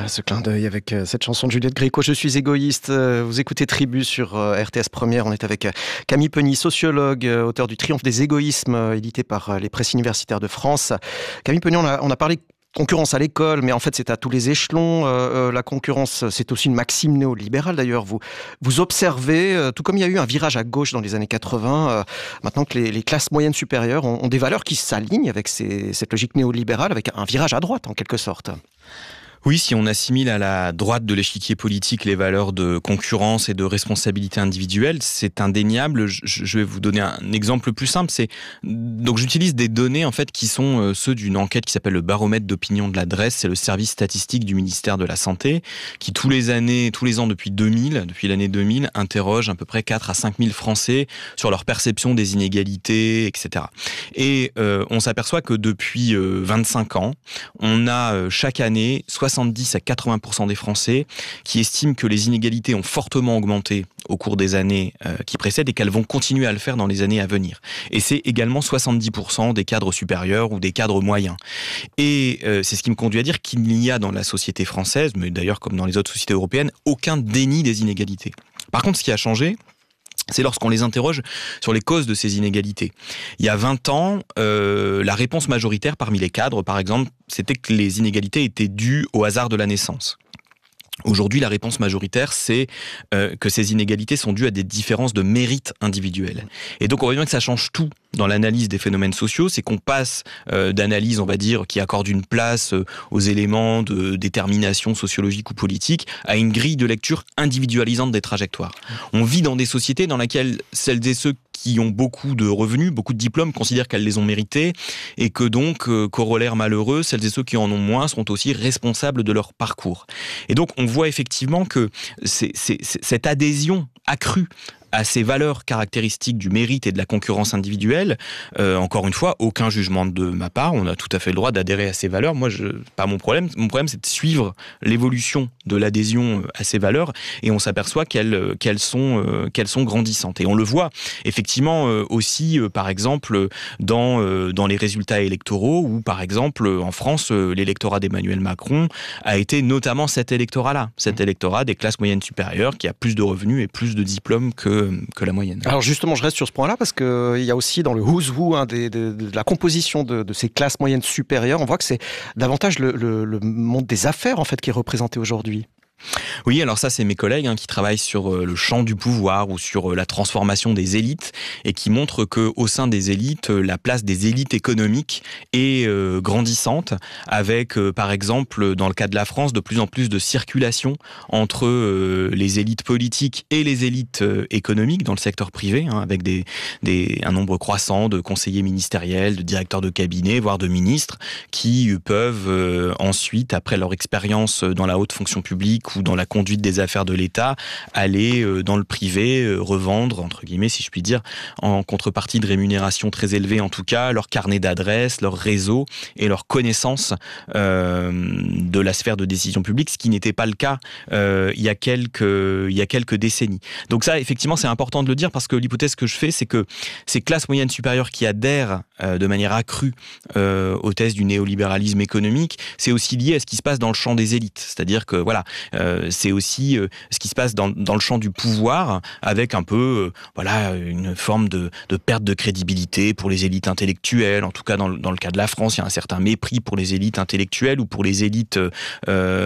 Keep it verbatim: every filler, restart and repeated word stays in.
ce clin d'œil avec cette chanson de Juliette Gréco, Je suis égoïste. Vous écoutez Tribu sur R T S Première. On est avec Camille Penny, sociologue, auteur du Triomphe des égoïsmes, édité par les presses universitaires de France. Camille Penny, on a, on a parlé concurrence à l'école, mais en fait c'est à tous les échelons. Euh, la concurrence, c'est aussi une maxime néolibérale d'ailleurs. Vous, vous observez, euh, tout comme il y a eu un virage à gauche dans les années quatre-vingts, euh, maintenant que les, les classes moyennes supérieures ont, ont des valeurs qui s'alignent avec ces, cette logique néolibérale, avec un virage à droite en quelque sorte. Oui, si on assimile à la droite de l'échiquier politique les valeurs de concurrence et de responsabilité individuelle, c'est indéniable. Je vais vous donner un exemple plus simple. C'est donc j'utilise des données en fait qui sont ceux d'une enquête qui s'appelle le baromètre d'opinion de l'adresse. C'est le service statistique du ministère de la Santé qui tous les années, tous les ans depuis deux mille, depuis l'année deux mille, interroge à peu près quatre à cinq mille Français sur leur perception des inégalités, et cetera. Et euh, on s'aperçoit que depuis euh, vingt-cinq ans, on a euh, chaque année soixante-dix à quatre-vingts pour cent des Français qui estiment que les inégalités ont fortement augmenté au cours des années euh, qui précèdent et qu'elles vont continuer à le faire dans les années à venir. Et c'est également soixante-dix pour cent des cadres supérieurs ou des cadres moyens. Et euh, c'est ce qui me conduit à dire qu'il n'y a dans la société française, mais d'ailleurs comme dans les autres sociétés européennes, aucun déni des inégalités. Par contre, ce qui a changé, c'est lorsqu'on les interroge sur les causes de ces inégalités. Il y a vingt ans, euh, la réponse majoritaire parmi les cadres, par exemple, c'était que les inégalités étaient dues au hasard de la naissance. Aujourd'hui, la réponse majoritaire, c'est euh, que ces inégalités sont dues à des différences de mérite individuel. Et donc, on voit bien que ça change tout dans l'analyse des phénomènes sociaux, c'est qu'on passe euh, d'analyse, on va dire, qui accorde une place euh, aux éléments de détermination sociologique ou politique, à une grille de lecture individualisante des trajectoires. On vit dans des sociétés dans lesquelles celles et ceux qui ont beaucoup de revenus, beaucoup de diplômes, considèrent qu'elles les ont mérités, et que donc, euh, corollaire malheureux, celles et ceux qui en ont moins seront aussi responsables de leur parcours. Et donc, on voit effectivement que c'est, c'est, c'est, cette adhésion accrue à ces valeurs caractéristiques du mérite et de la concurrence individuelle, euh, encore une fois, aucun jugement de ma part, on a tout à fait le droit d'adhérer à ces valeurs. Moi, je, pas mon problème. Mon problème, c'est de suivre l'évolution de l'adhésion à ces valeurs, et on s'aperçoit qu'elles, qu'elles sont, euh, qu'elles sont grandissantes. Et on le voit effectivement euh, aussi, euh, par exemple, dans, euh, dans les résultats électoraux, où, par exemple, en France, euh, l'électorat d'Emmanuel Macron a été notamment cet électorat-là, cet électorat des classes moyennes supérieures, qui a plus de revenus et plus de diplômes que que la moyenne. Alors justement, je reste sur ce point-là parce qu'il euh, y a aussi dans le who's who hein, des, de, de la composition de, de ces classes moyennes supérieures, on voit que c'est davantage le, le, le monde des affaires en fait qui est représenté aujourd'hui. Oui, alors ça, c'est mes collègues hein, qui travaillent sur euh, le champ du pouvoir ou sur euh, la transformation des élites et qui montrent qu'au sein des élites, euh, la place des élites économiques est euh, grandissante avec, euh, par exemple, dans le cas de la France, de plus en plus de circulation entre euh, les élites politiques et les élites euh, économiques dans le secteur privé, hein, avec des, des, un nombre croissant de conseillers ministériels, de directeurs de cabinet, voire de ministres, qui euh, peuvent euh, ensuite, après leur expérience dans la haute fonction publique, ou dans la conduite des affaires de l'État, aller euh, dans le privé, euh, revendre, entre guillemets, si je puis dire, en contrepartie de rémunération très élevée, en tout cas, leur carnet d'adresses, leur réseau et leur connaissance euh, de la sphère de décision publique, ce qui n'était pas le cas euh, il y a quelques, il y a quelques décennies. Donc ça, effectivement, c'est important de le dire parce que l'hypothèse que je fais, c'est que ces classes moyennes supérieures qui adhèrent euh, de manière accrue euh, aux thèses du néolibéralisme économique, c'est aussi lié à ce qui se passe dans le champ des élites. C'est-à-dire que, voilà, Euh, c'est aussi euh, ce qui se passe dans, dans le champ du pouvoir, avec un peu, euh, voilà, une forme de, de perte de crédibilité pour les élites intellectuelles. En tout cas, dans le, dans le cas de la France, il y a un certain mépris pour les élites intellectuelles ou pour les élites euh,